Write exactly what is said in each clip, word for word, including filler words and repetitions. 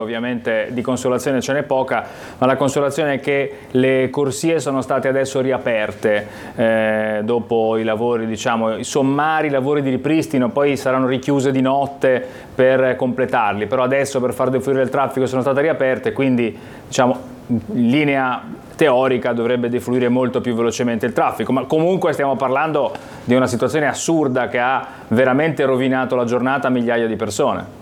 Ovviamente di consolazione ce n'è poca, ma la consolazione è che le corsie sono state adesso riaperte eh, dopo i lavori, diciamo, i sommari lavori di ripristino, poi saranno richiuse di notte per completarli, però adesso per far defluire il traffico sono state riaperte, quindi diciamo in linea teorica dovrebbe defluire molto più velocemente il traffico, ma comunque stiamo parlando di una situazione assurda che ha veramente rovinato la giornata a migliaia di persone.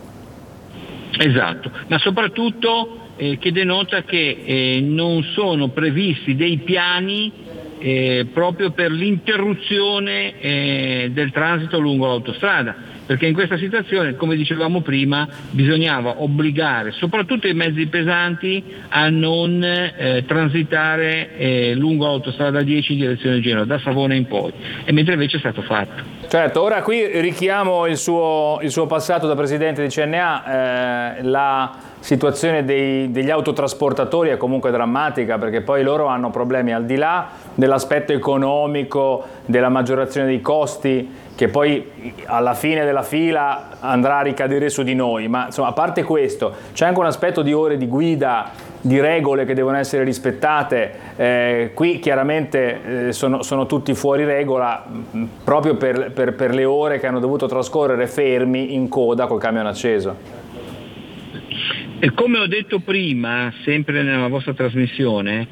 Esatto, ma soprattutto eh, che denota che eh, non sono previsti dei piani eh, proprio per l'interruzione eh, del transito lungo l'autostrada, perché in questa situazione, come dicevamo prima, bisognava obbligare soprattutto i mezzi pesanti a non eh, transitare eh, lungo l'autostrada dieci in direzione Genova, da Savona in poi, e mentre invece è stato fatto. Certo, ora qui richiamo il suo, il suo passato da presidente di C N A, eh, la situazione dei, degli autotrasportatori è comunque drammatica, perché poi loro hanno problemi al di là dell'aspetto economico, della maggiorazione dei costi, che poi alla fine della fila andrà a ricadere su di noi, ma insomma, a parte questo c'è anche un aspetto di ore di guida, di regole che devono essere rispettate. Eh, qui chiaramente eh, sono, sono tutti fuori regola mh, proprio per, per, per le ore che hanno dovuto trascorrere fermi in coda col camion acceso. E come ho detto prima, sempre nella vostra trasmissione,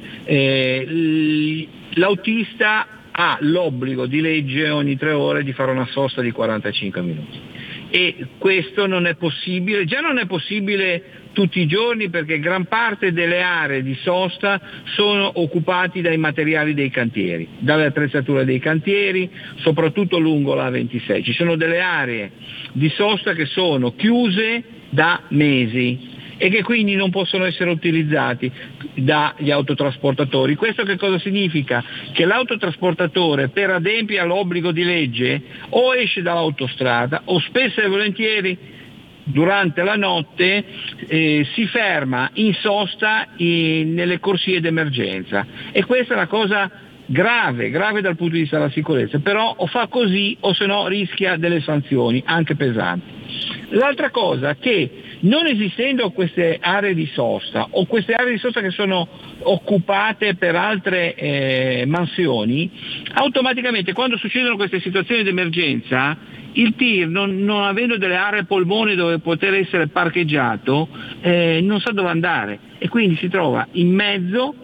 eh, l'autista ha l'obbligo di legge ogni tre ore di fare una sosta di quarantacinque minuti, e questo non è possibile, già non è possibile tutti i giorni, perché gran parte delle aree di sosta sono occupati dai materiali dei cantieri, dalle attrezzature dei cantieri, soprattutto lungo la A ventisei. Ci sono delle aree di sosta che sono chiuse da mesi e che quindi non possono essere utilizzati dagli autotrasportatori. Questo che cosa significa? Che l'autotrasportatore, per adempiere all'obbligo di legge, o esce dall'autostrada o spesso e volentieri durante la notte eh, si ferma in sosta in, nelle corsie d'emergenza, e questa è una cosa grave, grave dal punto di vista della sicurezza, però o fa così o se no rischia delle sanzioni anche pesanti. L'altra cosa, che non esistendo queste aree di sosta o queste aree di sosta che sono occupate per altre eh, mansioni, automaticamente quando succedono queste situazioni di emergenza il tir, non, non avendo delle aree polmone dove poter essere parcheggiato, eh, non sa dove andare, e quindi si trova in mezzo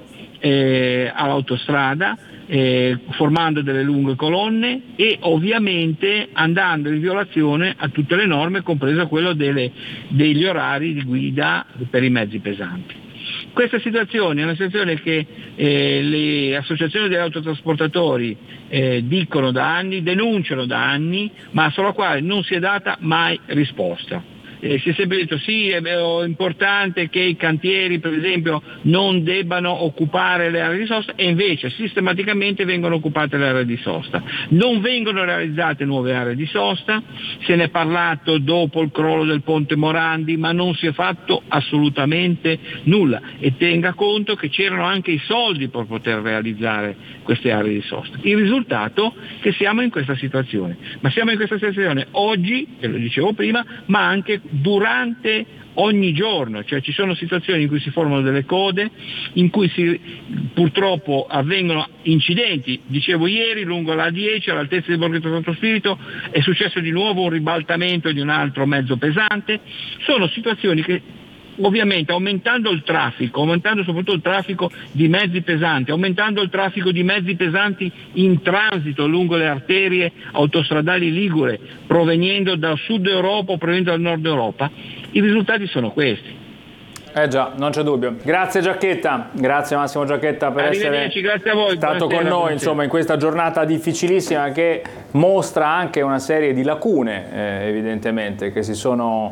eh, all'autostrada, Eh, formando delle lunghe colonne e ovviamente andando in violazione a tutte le norme, compreso quello delle, degli orari di guida per i mezzi pesanti. Questa situazione è una situazione che eh, le associazioni degli autotrasportatori eh, dicono da anni, denunciano da anni, ma sulla quale non si è data mai risposta. Eh, si è sempre detto sì, è importante che i cantieri per esempio non debbano occupare le aree di sosta, e invece sistematicamente vengono occupate le aree di sosta, non vengono realizzate nuove aree di sosta. Se ne è parlato dopo il crollo del ponte Morandi, ma non si è fatto assolutamente nulla, e tenga conto che c'erano anche i soldi per poter realizzare queste aree di sosta. Il risultato è che siamo in questa situazione, ma siamo in questa situazione oggi, e lo dicevo prima, ma anche durante ogni giorno, cioè ci sono situazioni in cui si formano delle code, in cui si, purtroppo avvengono incidenti. Dicevo ieri lungo la A dieci all'altezza di Borghetto Santo Spirito è successo di nuovo un ribaltamento di un altro mezzo pesante. Sono situazioni che ovviamente, aumentando il traffico, aumentando soprattutto il traffico di mezzi pesanti, aumentando il traffico di mezzi pesanti in transito lungo le arterie autostradali ligure, provenendo dal sud Europa o provenendo dal nord Europa, i risultati sono questi. Eh già, non c'è dubbio. Grazie Giacchetta, grazie Massimo Giacchetta per essere grazie a voi, stato con noi insomma, in questa giornata difficilissima, che mostra anche una serie di lacune eh, evidentemente che si sono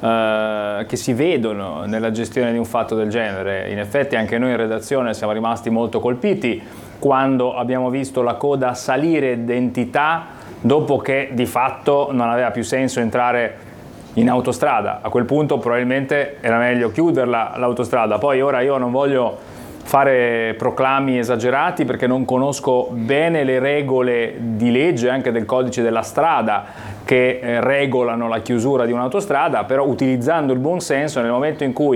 eh, che si vedono nella gestione di un fatto del genere. In effetti anche noi in redazione siamo rimasti molto colpiti quando abbiamo visto la coda salire d'entità dopo che di fatto non aveva più senso entrare in autostrada. A quel punto probabilmente era meglio chiuderla l'autostrada. Poi ora io non voglio fare proclami esagerati perché non conosco bene le regole di legge anche del codice della strada, che eh, regolano la chiusura di un'autostrada, però utilizzando il buon senso nel momento in cui